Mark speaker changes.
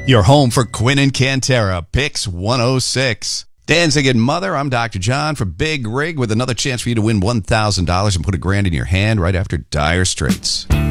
Speaker 1: Your home for Quinn and Cantera, Picks 106. Danzig and Mother, I'm Dr. John for Big Rig with another chance for you to win $1,000 and put $1,000 in your hand right after Dire Straits.